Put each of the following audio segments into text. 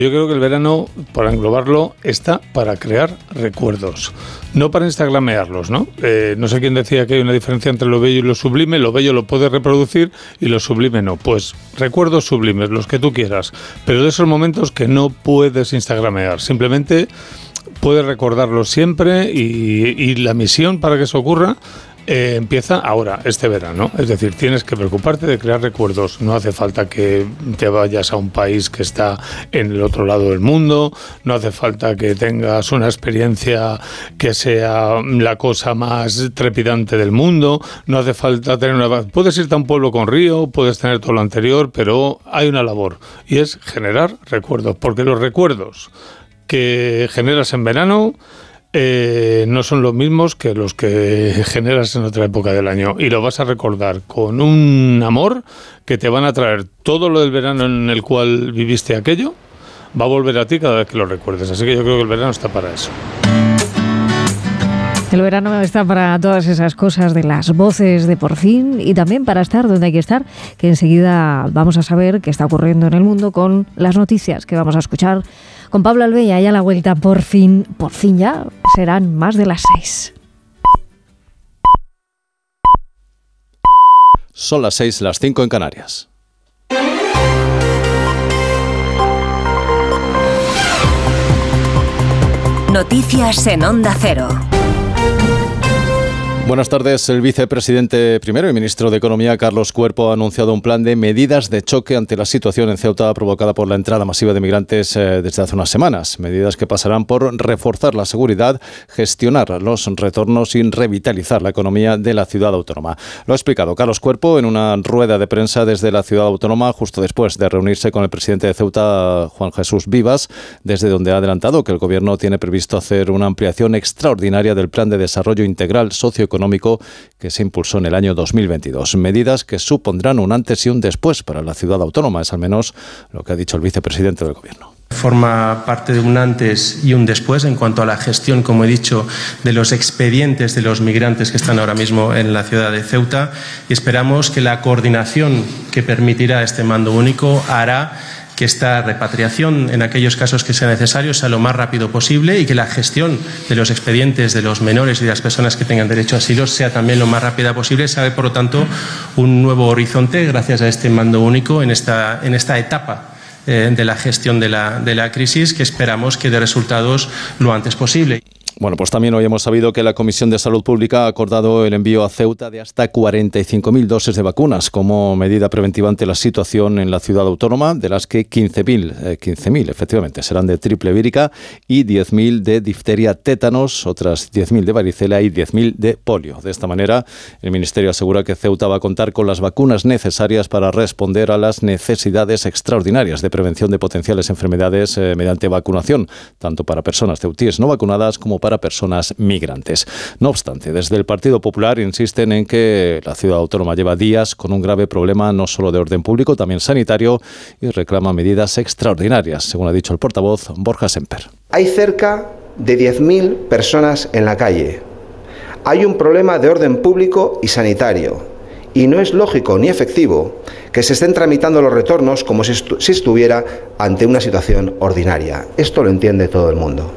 Yo creo que el verano, para englobarlo, está para crear recuerdos, no para instagramearlos, ¿no? No sé quién decía que hay una diferencia entre lo bello y lo sublime. Lo bello lo puedes reproducir y lo sublime no. Pues recuerdos sublimes, los que tú quieras, pero de esos momentos que no puedes instagramear. Simplemente puedes recordarlos siempre y la misión para que eso ocurra empieza ahora, este verano. Es decir, tienes que preocuparte de crear recuerdos. No hace falta que te vayas a un país que está en el otro lado del mundo, no hace falta que tengas una experiencia que sea la cosa más trepidante del mundo, no hace falta tener una... Puedes irte a un pueblo con río, puedes tener todo lo anterior, pero hay una labor y es generar recuerdos, porque los recuerdos que generas en verano no son los mismos que los que generas en otra época del año, y lo vas a recordar con un amor que te van a traer todo lo del verano en el cual viviste aquello, va a volver a ti cada vez que lo recuerdes. Así que yo creo que el verano está para eso. El verano está para todas esas cosas de las voces de Por Fin, y también para estar donde hay que estar, que enseguida vamos a saber qué está ocurriendo en el mundo con las noticias que vamos a escuchar con Pablo Albella. Y a la vuelta, por fin ya serán más de las 6. Son las 6, las 5 en Canarias. Noticias en Onda Cero. Buenas tardes. El vicepresidente primero y ministro de Economía, Carlos Cuerpo, ha anunciado un plan de medidas de choque ante la situación en Ceuta provocada por la entrada masiva de migrantes desde hace unas semanas. Medidas que pasarán por reforzar la seguridad, gestionar los retornos y revitalizar la economía de la ciudad autónoma. Lo ha explicado Carlos Cuerpo en una rueda de prensa desde la ciudad autónoma justo después de reunirse con el presidente de Ceuta, Juan Jesús Vivas, desde donde ha adelantado que el gobierno tiene previsto hacer una ampliación extraordinaria del plan de desarrollo integral socioeconómico que se impulsó en el año 2022. Medidas que supondrán un antes y un después para la ciudad autónoma, es al menos lo que ha dicho el vicepresidente del gobierno. Forma parte de un antes y un después en cuanto a la gestión, como he dicho, de los expedientes de los migrantes que están ahora mismo en la ciudad de Ceuta, y esperamos que la coordinación que permitirá este mando único hará que esta repatriación, en aquellos casos que sea necesario, sea lo más rápido posible, y que la gestión de los expedientes de los menores y de las personas que tengan derecho a asilo sea también lo más rápida posible. Se abre, por lo tanto, un nuevo horizonte gracias a este mando único en esta etapa de la gestión de la crisis, que esperamos que dé resultados lo antes posible. Bueno, pues también hoy hemos sabido que la Comisión de Salud Pública ha acordado el envío a Ceuta de hasta 45.000 dosis de vacunas como medida preventiva ante la situación en la ciudad autónoma, de las que 15.000 efectivamente serán de triple vírica y 10.000 de difteria tétanos, otras 10.000 de varicela y 10.000 de polio. De esta manera, el Ministerio asegura que Ceuta va a contar con las vacunas necesarias para responder a las necesidades extraordinarias de prevención de potenciales enfermedades mediante vacunación, tanto para personas ceutíes no vacunadas como para personas migrantes. No obstante, desde el Partido Popular insisten en que la ciudad autónoma lleva días con un grave problema no solo de orden público, también sanitario, y reclama medidas extraordinarias, según ha dicho el portavoz Borja Semper. Hay cerca de 10.000 personas en la calle. Hay un problema de orden público y sanitario, y no es lógico ni efectivo que se estén tramitando los retornos como si estuviera ante una situación ordinaria. Esto lo entiende todo el mundo.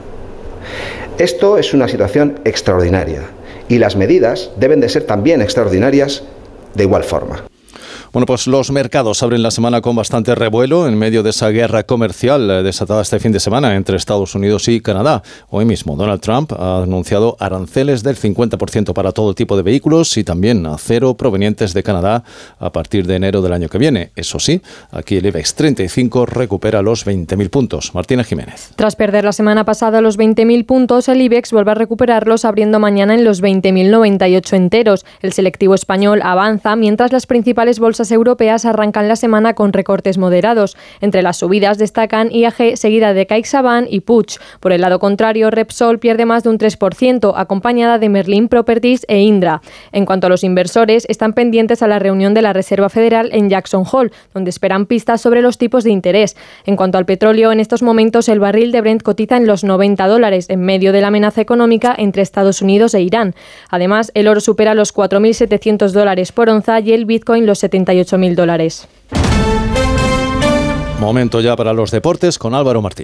Esto es una situación extraordinaria, y las medidas deben de ser también extraordinarias de igual forma. Bueno, pues los mercados abren la semana con bastante revuelo en medio de esa guerra comercial desatada este fin de semana entre Estados Unidos y Canadá. Hoy mismo Donald Trump ha anunciado aranceles del 50% para todo tipo de vehículos y también acero provenientes de Canadá a partir de enero del año que viene. Eso sí, aquí el IBEX 35 recupera los 20.000 puntos. Martina Jiménez. Tras perder la semana pasada los 20.000 puntos, el IBEX vuelve a recuperarlos abriendo mañana en los 20.098 enteros. El selectivo español avanza mientras las principales bolsas europeas arrancan la semana con recortes moderados. Entre las subidas destacan IAG, seguida de CaixaBank y Puig. Por el lado contrario, Repsol pierde más de un 3%, acompañada de Merlin Properties e Indra. En cuanto a los inversores, están pendientes a la reunión de la Reserva Federal en Jackson Hole, donde esperan pistas sobre los tipos de interés. En cuanto al petróleo, en estos momentos el barril de Brent cotiza en los $90, en medio de la amenaza económica entre Estados Unidos e Irán. Además, el oro supera los $4.700 por onza y el Bitcoin los $78.000. Momento ya para los deportes con Álvaro Martín.